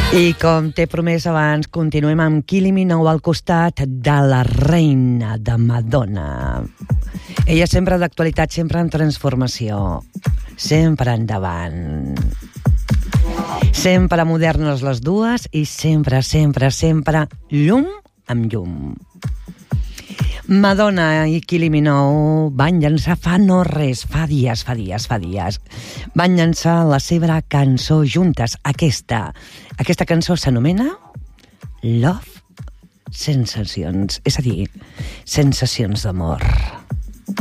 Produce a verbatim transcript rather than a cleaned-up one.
I com t'he promès abans, continuem amb Kylie Minogue al costat de la reina de Madonna. Ella sempre d'actualitat, sempre en transformació, sempre endavant. Sempre modernes les dues i sempre, sempre, sempre llum amb llum. Madonna i Kylie Minogue van llançar fa no res, fa dies, fa dies, fa dies. Van llançar la seva cançó juntes, aquesta. Aquesta cançó s'anomena Love Sensacions, és a dir, sensacions d'amor.